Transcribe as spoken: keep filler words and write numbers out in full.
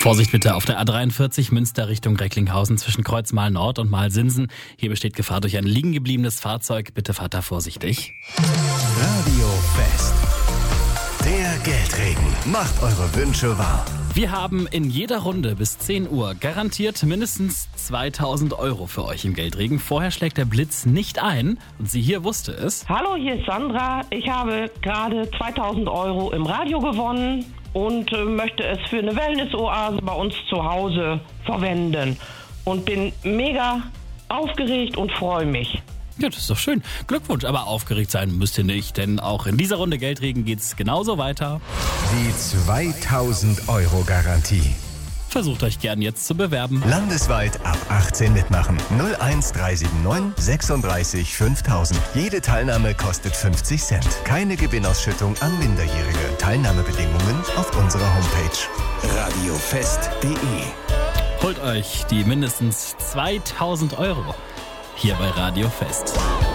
Vorsicht bitte auf der A dreiundvierzig Münster Richtung Recklinghausen zwischen Kreuzmal Nord und Malsinsen. Hier besteht Gefahr durch ein liegen gebliebenes Fahrzeug. Bitte fahrt da vorsichtig. Radio Fest. Der Geldregen macht eure Wünsche wahr. Wir haben in jeder Runde bis zehn Uhr garantiert mindestens zweitausend Euro für euch im Geldregen. Vorher schlägt der Blitz nicht ein und sie hier wusste es. Hallo, hier ist Sandra. Ich habe gerade zweitausend Euro im Radio gewonnen und äh, möchte es für eine Wellness-Oase bei uns zu Hause verwenden. Und bin mega aufgeregt und freue mich. Ja, das ist doch schön. Glückwunsch, aber aufgeregt sein müsst ihr nicht, denn auch in dieser Runde Geldregen geht's genauso weiter. Die zweitausend Euro Garantie. Versucht euch gern jetzt zu bewerben. Landesweit ab achtzehn mitmachen. null eins drei sieben neun sechsunddreißig fünftausend. Jede Teilnahme kostet fünfzig Cent. Keine Gewinnausschüttung an Minderjährige. Teilnahmebedingungen auf unserer Homepage radiofest punkt de. Holt euch die mindestens zweitausend Euro hier bei Radio Fest.